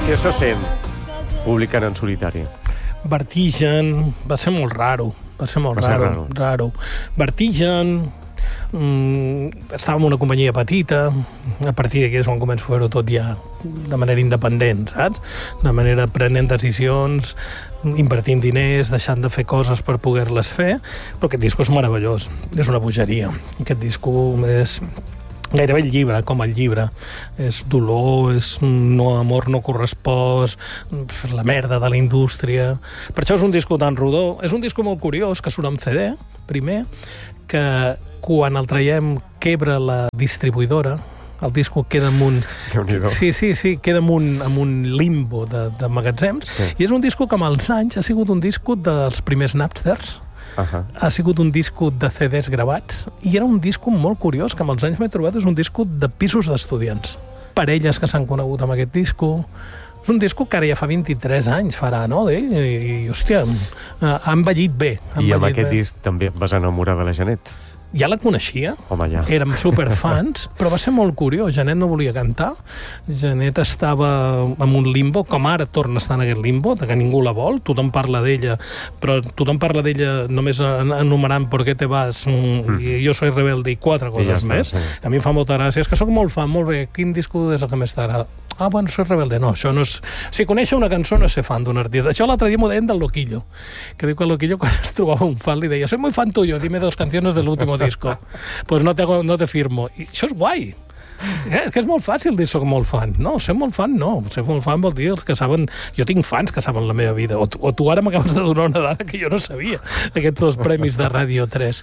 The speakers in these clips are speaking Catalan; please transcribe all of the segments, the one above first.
Què se sent publicant en solitari? Vertigen, va ser molt raro. Raro. Vertigen, estava en una companyia petita, a partir d'aquí és on començo a fer-ho tot ja de manera independent, saps? De manera prenent decisions, invertint diners, deixant de fer coses per poder-les fer, però aquest disco és meravellós, és una bogeria. Aquest disco és gairebé el llibre, com el llibre. És dolor, és no amor no correspost, la merda de la indústria. Per això és un disco tan rodó. És un disco molt curiós, que surt en CD, primer, que quan el traiem quebra la distribuïdora, el disco queda en un... Sí, queda en un limbo de magatzems, sí. I és un disco que amb els anys ha sigut un disco dels primers Napsters, ha sigut un disco de CDs gravats, i era un disco molt curiós, que amb els anys m'he trobat, és un disco de pisos d'estudiants. Parelles que s'han conegut amb aquest disco. És un disco que ara ja fa 23 anys farà, no, d'ell? I hòstia, ha envellit bé. I amb aquest disc també et vas enamorar de la Janet? Ja la coneixia, ja. Érem superfans, però va ser molt curiós. Janet no volia cantar, Janet estava en un limbo, com ara torna a estar en aquest limbo, que ningú la vol, tothom parla d'ella, però tothom parla d'ella només enumerant «Por qué te vas?» i «Jo soy rebelde» i 4 coses més. Sí. A mi em fa molta gràcia. És que sóc molt fan, molt bé, quin disco és el que més t'agrada? Ah, bueno, soy rebelde. No, això no és... Si conèixer una cançó no és ser fan d'un artista. Això l'altre dia m'ho deien del Loquillo, que diu que el Loquillo quan es trobava un fan li deia «Soy muy fan tuyo, dime 2 canciones del último disco». Pues no te firmo. I això és guai. És que és molt fàcil dir soc molt fan. No, ser molt fan no. Ser molt fan vol dir els que saben... Jo tinc fans que saben la meva vida. O tu ara m'acabes de donar una dada que jo no sabia, aquests 2 premis de Ràdio 3.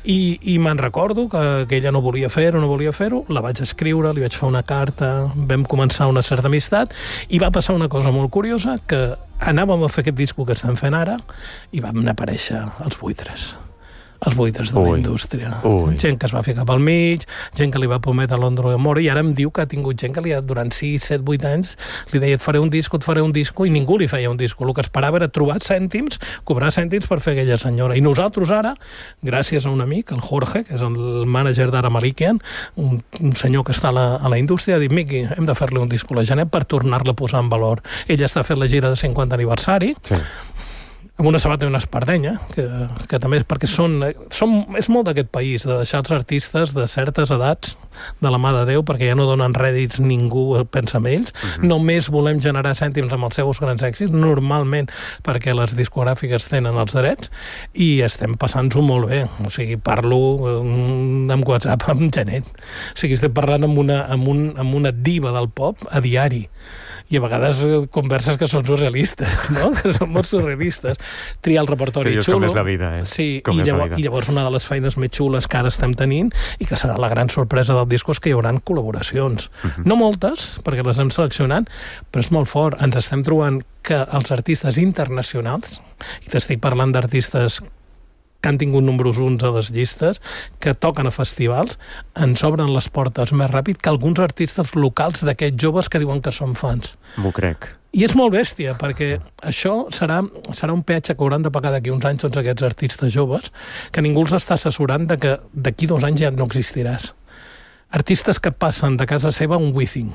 I me'n recordo que ella no volia fer-ho, la vaig escriure, li vaig fer una carta, vam començar una certa amistat, i va passar una cosa molt curiosa, que anàvem a fer aquest disco que estem fent ara, i vam aparèixer els buitres. Els buitres de la indústria. Gent que es va ficar pel mig, gent que li va prometre Londres i Amor, i ara em diu que ha tingut gent que durant 6, 7, 8 anys li deia et faré un disco, i ningú li feia un disco. El que esperava era trobar cèntims, cobrar cèntims per fer aquella senyora. I nosaltres ara, gràcies a un amic, el Jorge, que és el mànager d'Ara Malikian, un senyor que està a la indústria, ha dit, Miqui, hem de fer-li un disco a la Janet per tornar-la a posar en valor. Ella està fent la gira de 50 aniversari, sí, amb una sabata i una espardenya, que també és perquè és molt d'aquest país, de deixar els artistes de certes edats de la mà de Déu, perquè ja no donen rèdits, ningú pensa en ells, només volem generar cèntims amb els seus grans èxits, normalment perquè les discogràfiques tenen els drets, i estem passant-ho molt bé. O sigui, parlo amb WhatsApp amb Janet. O sigui, estem parlant amb una diva del pop a diari. I a vegades converses que són surrealistes, no? Que són molt surrealistes. Triar el repertori xulo. Com és la vida, Sí, i llavors una de les feines més xules que ara estem tenint, i que serà la gran sorpresa del disco, és que hi haurà col·laboracions. No moltes, perquè les hem seleccionat, però és molt fort. Ens estem trobant que els artistes internacionals, i t'estic parlant d'artistes que han tingut números 1 a les llistes, que toquen a festivals, ens obren les portes més ràpid que alguns artistes locals d'aquests joves que diuen que són fans. M'ho crec. I és molt bèstia, perquè això serà un peatge que hauran de pagar d'aquí uns anys tots aquests artistes joves, que ningú els està assessorant de que d'aquí 2 anys ja no existiràs. Artistes que passen de casa seva a un Wizzing.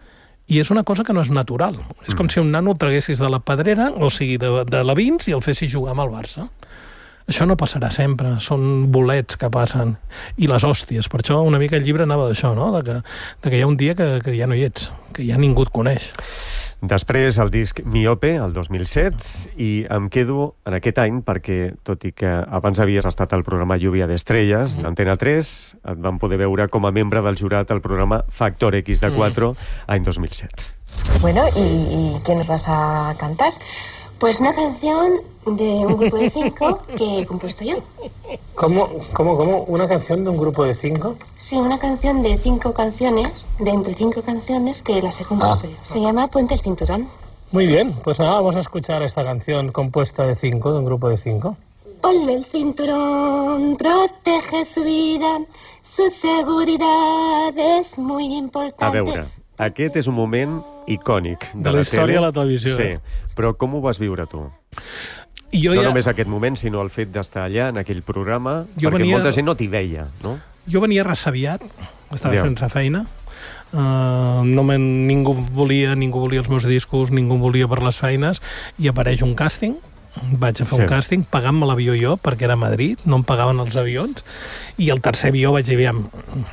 I és una cosa que no és natural. És com si un nano el traguessis de la pedrera, o sigui, de la Vins, i el fessis jugar amb el Barça. Això no passarà sempre, són bolets que passen, i les hòsties. Per això una mica el llibre anava d'això, no? De que hi ha un dia que ja no hi ets, que ja ningú et coneix. Després el disc Miope, el 2007, i em quedo en aquest any perquè, tot i que abans havies estat al programa Lluvia d'Estrelles d'Antena 3, et van poder veure com a membre del jurat al programa Factor X de 4, any 2007. Bueno, ¿y qué nos vas a cantar? Pues una canción de un grupo de 5 que he compuesto yo. ¿Cómo? ¿Una canción de un grupo de 5? Sí, una canción de 5 canciones, de entre 5 canciones que las he compuesto yo. Se llama Ponte el cinturón. Muy bien, pues nada, vamos a escuchar esta canción compuesta de 5, de un grupo de 5. Ponle el cinturón, protege su vida, su seguridad es muy importante. A veure, aquest és un moment icònic de la història de la televisió. Sí, però com ho vas viure tu? No només aquest moment, sinó el fet d'estar allà, en aquell programa, perquè molta gent no t'hi veia, no? Jo venia ressabiat, estava sense feina, ningú volia els meus discos, ningú volia per les feines, i apareix un càsting. Vaig a fer un càsting, pagant-me l'avió jo, perquè era a Madrid, no em pagaven els avions, i el tercer avió vaig dir, aviam,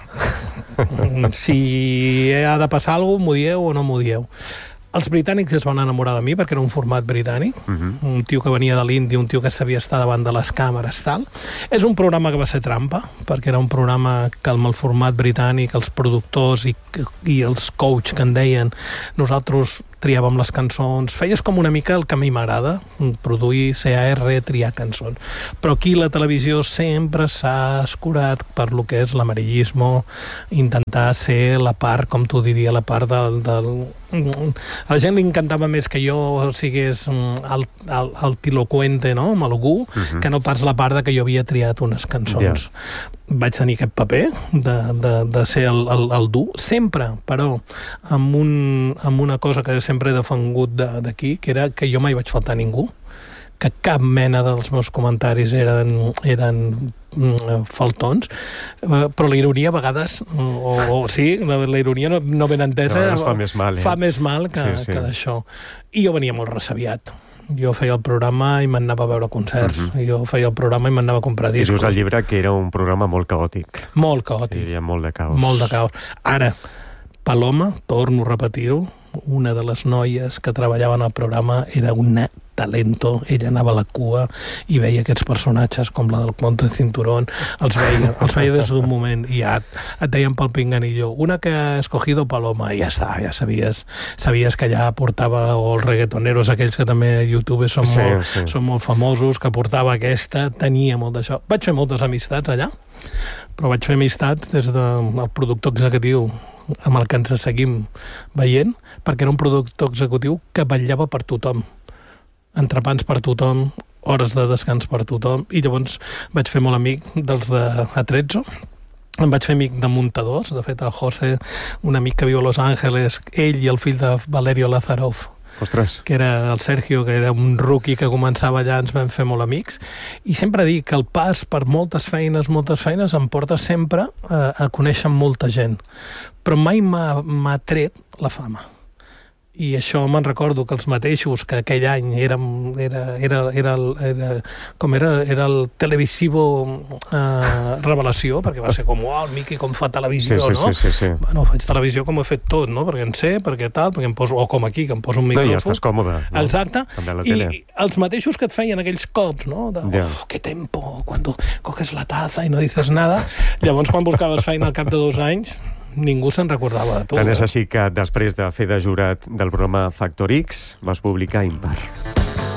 si ha de passar alguna cosa, m'ho dieu o no m'ho dieu. Els britànics es van enamorar de mi perquè era un format britànic, un tio que venia de l'Índia, un tio que sabia estar davant de les càmeres, tal. És un programa que va ser trampa, perquè era un programa que amb el format britànic, els productors i els coach que en deien, nosaltres triàvem les cançons, feies com una mica el que a mi m'agrada, produir CAR, triar cançons. Però aquí la televisió sempre s'ha escurat per lo que és l'amarillismo, intentar ser la part, com tu diria, la part del... A la gent li encantava més que jo sigués altiloquente, no?, amb algú, que no pas la part de que jo havia triat unes cançons. Vaig tenir aquest paper de ser el dur, sempre, però amb una cosa que sempre he defengut d'aquí, que era que jo mai vaig faltar a ningú, que cap mena dels meus comentaris eren faltons, però la ironia a vegades, la ironia no ben entesa, fa més mal, fa més mal que d'això. I jo venia molt ressabiat. Jo feia el programa i m'anava a veure concerts. Jo feia el programa i m'anava a comprar discos. I dius al llibre que era un programa molt caòtic. Molt caòtic. Hi havia molt de caos. Molt de caos. Ara, Paloma, torno a repetir-ho, una de les noies que treballaven al programa era una talento, ella anava a la cua i veia aquests personatges com la del Conte de Cinturón, els veia des d'un moment i ja et deien pel pinganillo, una que ha escogido Paloma, i ja està, ja sabies que ja portava, o els reggaetoneros aquells que també a YouTube són molt famosos, que portava aquesta, tenia molt d'això. Vaig fer moltes amistats allà, però vaig fer amistats des del productor executiu amb el que ens seguim veient, perquè era un productor executiu que vetllava per tothom. Entrepans per tothom, hores de descans per tothom, i llavors vaig fer molt amic dels de A13, em vaig fer amic de muntadors, de fet el José, un amic que viu a Los Angeles, ell i el fill de Valerio Lazarov, Ostres. Que era el Sergio, que era un rookie que començava allà, ens vam fer molt amics, i sempre dic que el pas per moltes feines em porta sempre a conèixer molta gent, però mai m'ha tret la fama. I això me'n recordo que els mateixos que aquell any era el televisivo revelació, perquè va ser com, el Miqui com fa televisió, no? Sí. Bueno, faig televisió com ho he fet tot, no? Perquè en sé, perquè tal, perquè em poso, o com aquí, que em poso un micròfon. No, ja estàs còmode. No? Exacte. I els mateixos que et feien aquells cops, no? Que tempo, cuando coges la taza i no dices nada. Llavors, quan buscaves feina al cap de 2 anys, ningú se'n recordava de tu. Tant és així que després de fer de jurat del programa Factor X vas publicar Impar.